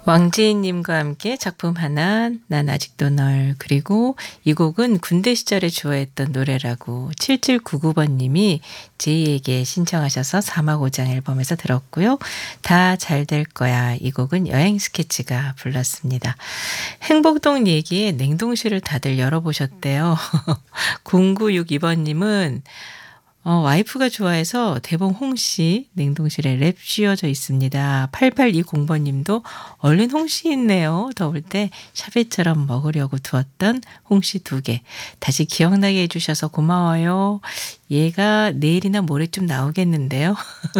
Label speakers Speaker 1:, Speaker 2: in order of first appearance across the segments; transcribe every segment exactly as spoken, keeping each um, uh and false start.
Speaker 1: 왕지인님과 함께 작품 하나, 난 아직도 널. 그리고 이 곡은 군대 시절에 좋아했던 노래라고 칠칠구구 번님이 제이에게 신청하셔서 사막오장 앨범에서 들었고요. 다 잘 될 거야. 이 곡은 여행 스케치가 불렀습니다. 행복동 얘기에 냉동실을 다들 열어보셨대요. 공구육이 번님은 어, 와이프가 좋아해서 대봉 홍씨 냉동실에 랩 씌워져 있습니다. 팔팔이공 번님도 얼른 홍씨 있네요. 더울 때 샤베처럼 먹으려고 두었던 홍씨 두 개. 다시 기억나게 해주셔서 고마워요. 얘가 내일이나 모레쯤 나오겠는데요.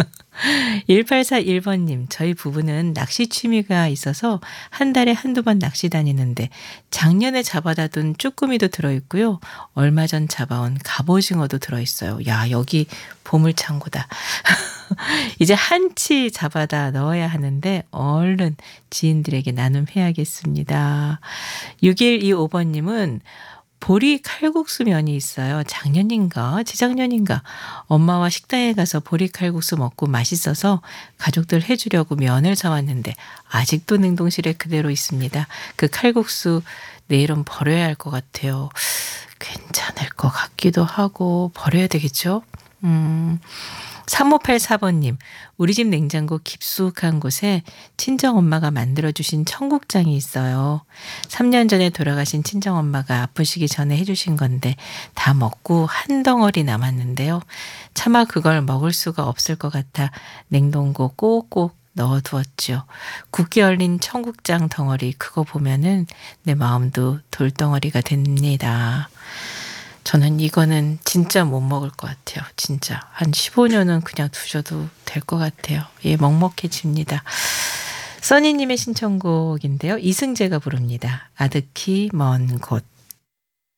Speaker 1: 일팔사일 번님, 저희 부부는 낚시 취미가 있어서 한 달에 한두 번 낚시 다니는데 작년에 잡아다 둔 쭈꾸미도 들어있고요. 얼마 전 잡아온 갑오징어도 들어있어요. 야, 여기 보물창고다. 이제 한치 잡아다 넣어야 하는데 얼른 지인들에게 나눔해야겠습니다. 육일이오 번님은 보리 칼국수 면이 있어요. 작년인가 재작년인가 엄마와 식당에 가서 보리 칼국수 먹고 맛있어서 가족들 해주려고 면을 사왔는데 아직도 냉동실에 그대로 있습니다. 그 칼국수 내일은 버려야 할 것 같아요. 괜찮을 것 같기도 하고 버려야 되겠죠? 음... 삼오팔사 번님, 우리 집 냉장고 깊숙한 곳에 친정엄마가 만들어주신 청국장이 있어요. 삼 년 전에 돌아가신 친정엄마가 아프시기 전에 해주신 건데 다 먹고 한 덩어리 남았는데요. 차마 그걸 먹을 수가 없을 것 같아 냉동고 꼭꼭 넣어두었죠. 굳게 얼린 청국장 덩어리 그거 보면은 내 마음도 돌덩어리가 됩니다. 저는 이거는 진짜 못 먹을 것 같아요. 진짜. 한 십오 년은 그냥 두셔도 될 것 같아요. 예, 먹먹해집니다. 써니님의 신청곡인데요. 이승재가 부릅니다. 아득히 먼 곳.